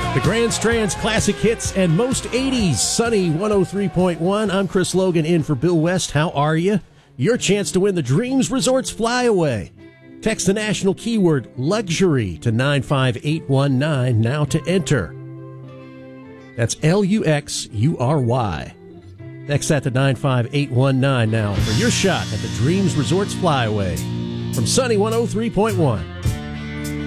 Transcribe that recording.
The Grand Strand's classic hits and most 80s. Sunny 103.1. I'm Chris Logan in for Bill West. How are you? Your chance to win the Dreams Resorts Flyaway. Text the national keyword luxury to 95819 now to enter. That's Luxury. Text that to 95819 now for your shot at the Dreams Resorts Flyaway from Sunny 103.1.